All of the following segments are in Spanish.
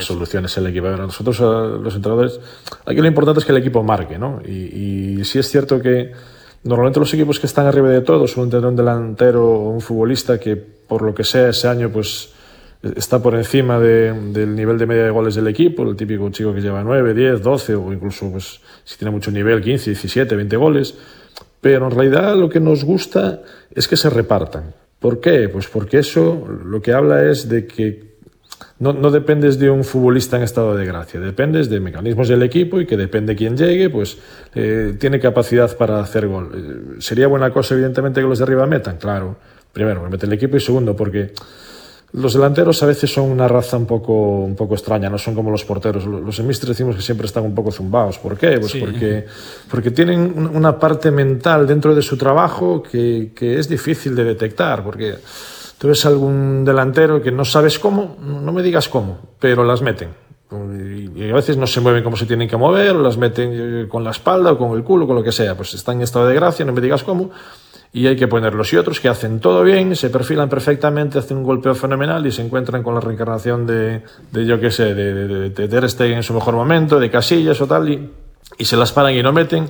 soluciones el equipo. Nosotros, los entrenadores, aquí lo importante es que el equipo marque, ¿no? Y sí es cierto que normalmente los equipos que están arriba de todo suelen tener un delantero o un futbolista que, por lo que sea, ese año pues está por encima del nivel de media de goles del equipo, el típico chico que lleva 9, 10, 12 o incluso, pues, si tiene mucho nivel, 15, 17, 20 goles. Pero en realidad lo que nos gusta es que se repartan. ¿Por qué? Pues porque eso lo que habla es de que no dependes de un futbolista en estado de gracia, dependes de mecanismos del equipo y que depende de quién llegue, pues tiene capacidad para hacer gol. ¿Sería buena cosa, evidentemente, que los de arriba metan? Claro. Primero, que mete el equipo y segundo, porque los delanteros a veces son una raza un poco extraña, no son como los porteros. Los en Míster decimos que siempre están un poco zumbados. ¿Por qué? Pues sí. Porque tienen una parte mental dentro de su trabajo que es difícil de detectar, porque tú ves algún delantero que no sabes cómo, no me digas cómo, pero las meten. Y a veces no se mueven como se tienen que mover, o las meten con la espalda o con el culo, con lo que sea. Pues están en estado de gracia, no me digas cómo, y hay que ponerlos. Y otros que hacen todo bien, se perfilan perfectamente, hacen un golpeo fenomenal y se encuentran con la reencarnación de yo qué sé, de Ter Stegen en su mejor momento, de Casillas o tal, y se las paran y no meten.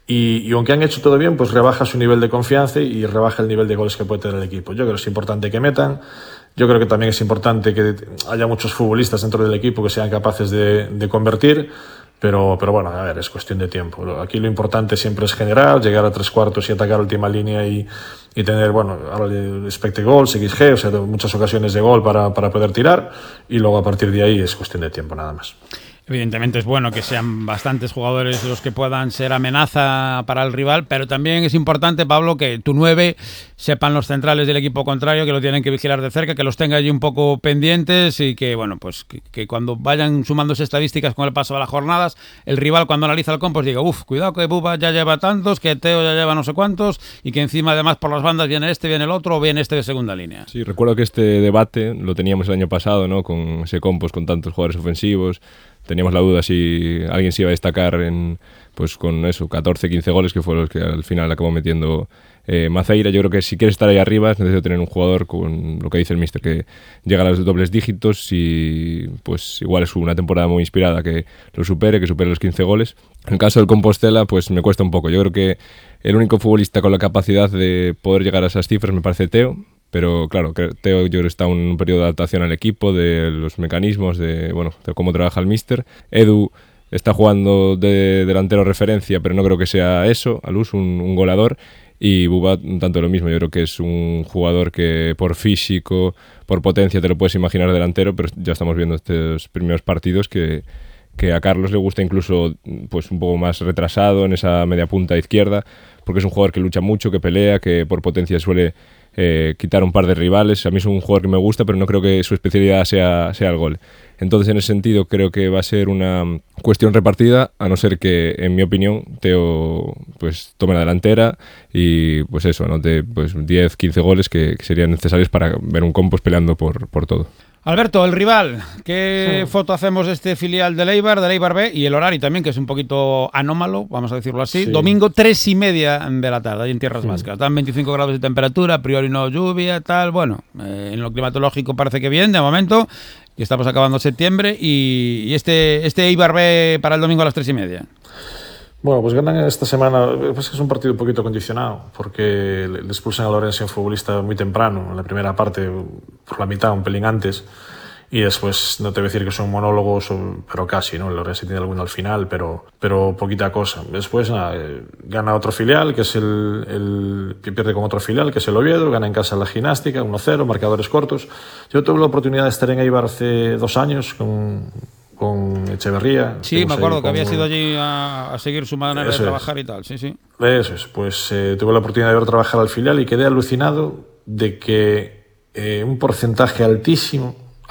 Y aunque han hecho todo bien, pues rebaja su nivel de confianza y rebaja el nivel de goles que puede tener el equipo. Yo creo que es importante que metan. Yo creo que también es importante que haya muchos futbolistas dentro del equipo que sean capaces de convertir. Pero bueno, a ver, es cuestión de tiempo. Aquí lo importante siempre es generar, llegar a 3/4 y atacar última línea y tener, bueno, ahora expected goals, XG, o sea, muchas ocasiones de gol para poder tirar, y luego a partir de ahí es cuestión de tiempo nada más. Evidentemente es bueno que sean bastantes jugadores los que puedan ser amenaza para el rival, pero también es importante, Pablo, que tu 9 sepan los centrales del equipo contrario que lo tienen que vigilar de cerca, que los tenga allí un poco pendientes y que, bueno, pues que cuando vayan sumándose estadísticas con el paso de las jornadas, el rival cuando analiza el compo diga, cuidado que Buba ya lleva tantos, que Teo ya lleva no sé cuántos, y que encima además por las bandas viene este, viene el otro o viene este de segunda línea. Sí, recuerdo que este debate lo teníamos el año pasado, ¿no? Con ese compos con tantos jugadores ofensivos. Teníamos la duda si alguien se iba a destacar pues con eso, 14, 15 goles, que fue los que al final acabó metiendo Maceira. Yo creo que si quieres estar ahí arriba es necesario tener un jugador con lo que dice el míster, que llega a los dobles dígitos, y pues igual es una temporada muy inspirada que lo supere, que supere los 15 goles. En el caso del Compostela, pues me cuesta un poco. Yo creo que el único futbolista con la capacidad de poder llegar a esas cifras me parece Teo. Pero claro, Teo yo creo que está en un periodo de adaptación al equipo, de los mecanismos, de cómo trabaja el míster. Edu está jugando de delantero referencia, pero no creo que sea eso, al uso, un goleador. Y Buba, tanto lo mismo, yo creo que es un jugador que por físico, por potencia te lo puedes imaginar delantero, pero ya estamos viendo estos primeros partidos que a Carlos le gusta incluso pues un poco más retrasado en esa media punta izquierda, porque es un jugador que lucha mucho, que pelea, que por potencia suele quitar un par de rivales. A mí es un jugador que me gusta, pero no creo que su especialidad sea el gol. Entonces, en ese sentido, creo que va a ser una cuestión repartida, a no ser que, en mi opinión, Teo pues tome la delantera y pues eso, anote pues 10, 15 goles que serían necesarios para ver un Compos peleando por todo. Alberto, el rival, ¿qué foto hacemos de este filial del Eibar B? Y el horario también, que es un poquito anómalo, vamos a decirlo así. Sí. Domingo 3:30 de la tarde, ahí en Tierras Vascas. Están 25 grados de temperatura, a priori no lluvia, tal. Bueno, en lo climatológico parece que bien, de momento. Y estamos acabando septiembre. Y este Eibar B para el domingo a las 3:30. Bueno, pues ganan esta semana. Pues es un partido un poquito condicionado, porque le expulsan a Lorenzo, un futbolista, muy temprano, en la primera parte, por la mitad, un pelín antes. Y después, no te voy a decir que son monólogos, pero casi, ¿no? El Lorenzo tiene alguno al final, pero poquita cosa. Después, gana otro filial, que es pierde con otro filial, que es el Oviedo, gana en casa la Gimnástica, 1-0, marcadores cortos. Yo tuve la oportunidad de estar en Eibar hace 2 años con Echeverría. Sí, me acuerdo que había ido allí a seguir su manera de trabajar y tal, sí. Eso es, pues tuve la oportunidad de ver trabajar al filial y quedé alucinado de que un porcentaje altísimo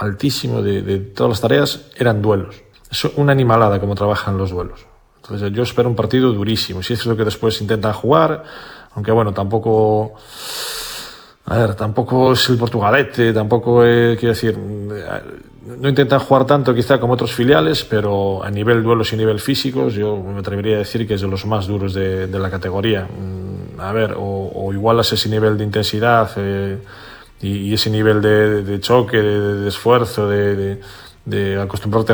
de todas las tareas eran duelos. Es una animalada cómo trabajan los duelos. Entonces yo espero un partido durísimo. Si es lo que después intentan jugar, aunque bueno, tampoco es el Portugalete, tampoco quiero decir, no intentan jugar tanto quizá como otros filiales, pero a nivel duelos y nivel físicos yo me atrevería a decir que es de los más duros de la categoría. O igualas ese nivel de intensidad y ese nivel de choque, de esfuerzo, de acostumbrarte